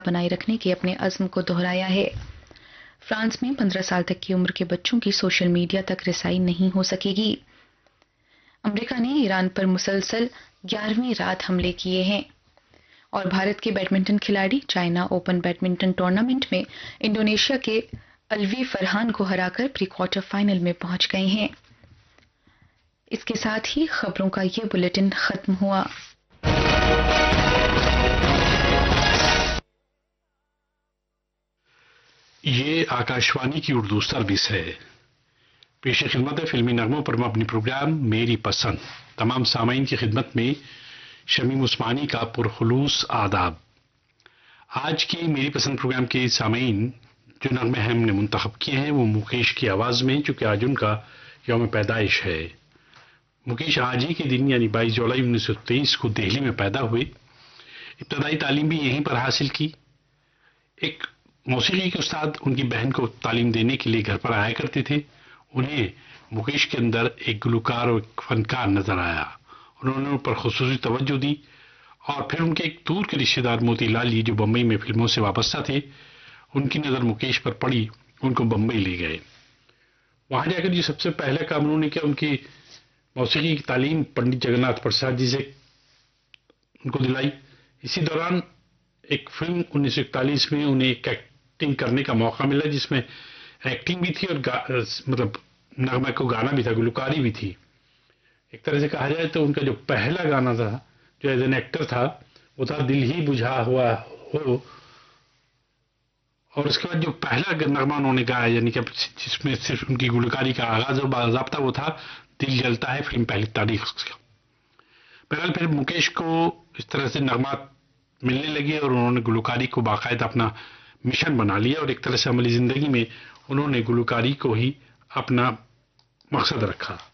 بنائے رکھنے کے اپنے عزم کو دہرایا ہے۔ فرانس میں 15 سال تک کی عمر کے بچوں کی سوشل میڈیا تک رسائی نہیں ہو سکے گی۔ امریکہ نے ایران پر مسلسل 11ویں رات حملے کیے ہیں، اور بھارت کے بیڈمنٹن کھلاڑی چائنا اوپن بیڈمنٹن ٹورنامنٹ میں انڈونیشیا کے الوی فرحان کو ہرا کر پری کوارٹر فائنل میں پہنچ گئے ہیں۔ اس کے ساتھ ہی خبروں کا یہ بلیٹن ختم ہوا۔ یہ آکاشوانی کی اردو سروس ہے۔ پیش خدمت ہے فلمی نغموں پر مبنی پروگرام میری پسند۔ تمام سامعین کی خدمت میں شمیم عثمانی کا پرخلوص آداب۔ آج کے میری پسند پروگرام کے سامعین جو نغمے ہم نے منتخب کیے ہیں وہ مکیش کی آواز میں، چونکہ آج ان کا یوم پیدائش ہے۔ مکیش آج ہی کے دن یعنی 22 جولائی 1923 کو دہلی میں پیدا ہوئے۔ ابتدائی تعلیم بھی یہیں پر حاصل کی۔ ایک موسیقی کے استاد ان کی بہن کو تعلیم دینے کے لیے گھر پر آیا کرتے تھے۔ انہیں مکیش کے اندر ایک گلوکار اور ایک فنکار نظر آیا۔ انہوں نے ان پر خصوصی توجہ دی، اور پھر ان کے ایک دور کے رشتہ دار موتی لال جی جو بمبئی میں فلموں سے وابستہ تھے، ان کی نظر مکیش پر پڑی، ان کو بمبئی لے گئے۔ وہاں جا کر جو سب سے پہلا کام انہوں نے کیا، ان کی موسیقی کی تعلیم پنڈت جگناتھ پرساد جی سے ان کو دلائی۔ اسی دوران ایک فلم 1941 میں انہیں ایک ایکٹنگ کرنے کا موقع ملا، جس میں ایکٹنگ بھی تھی اور مطلب نغمہ کو گانا بھی تھا، گلوکاری بھی تھی۔ ایک طرح سے کہا جائے تو ان کا جو پہلا گانا تھا جو ایز این ایکٹر تھا وہ تھا دل ہی بجھا ہوا ہو، اور اس کے بعد جو پہلا نغمہ انہوں نے گایا یعنی کہ جس میں صرف ان کی گلوکاری کا آغاز اور باضابطہ وہ تھا دل جلتا ہے، فلم پہلی تاریخ کا۔ بہرحال پھر مکیش کو اس طرح سے نغمات ملنے لگے اور انہوں نے گلوکاری کو باقاعدہ اپنا مشن بنا لیا، اور ایک طرح سے عملی زندگی میں انہوں نے گلوکاری کو ہی اپنا مقصد رکھا۔